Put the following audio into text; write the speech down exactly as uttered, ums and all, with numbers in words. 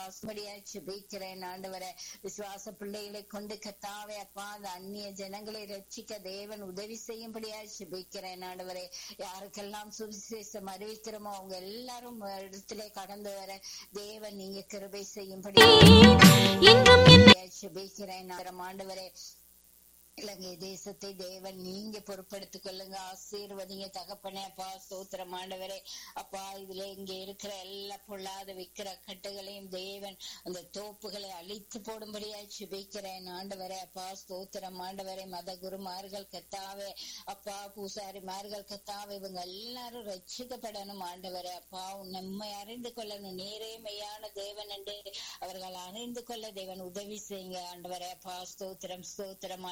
ஆஸ்மடியா சுபிக்கிறேன் ஆண்டவரே. விசுவாச பிள்ளைகளை கொண்டு கத்தாவே அப்பா அந்த அந்நிய ஜனங்களை ரட்சிக்க தேவன் உதவி செய்யும்படியா சுபிக்கிறேன் ஆண்டவரே. யாருக்கெல்லாம் சுவிசேஷம் அறிவிக்கிறோமோ அவங்க எல்லாரும் இடத்திலே கடந்து வர தேவன் நீங்க கிருபை செய்யும்படி சுபிக்கிறேன் ஆண்டவரே. இலங்கை தேசத்தை தேவன் நீங்க பொறுப்படுத்திக் கொள்ளுங்க, ஆசீர்வதிங்க தகப்பனே. அப்பா ஸ்தோத்திரம் ஆண்டவரே. அப்பா இதுல இங்க இருக்கிற எல்லா பொல்லாத விக்கிர கட்டுகளையும் தேவன் அந்த தோப்புகளை அழித்து போடும்படியா சுபிக்கிறேன் ஆண்டவரே. அப்பா ஸ்தோத்திரம் ஆண்டவரே. மத குருமார்கள் கத்தாவே அப்பா பூசாரிமார்கள் கத்தாவே இவங்க எல்லாரும் ரட்சிக்கப்படணும் ஆண்டவரே. அப்பா நம்மை அறிந்து கொள்ளணும், நேரே மெய்யான தேவன் என்று அவர்கள் அறிந்து கொள்ள தேவன் உதவி செய்யுங்க ஆண்டவரே. அப்பா ஸ்தோத்திரம் ஸ்தோத்திரம்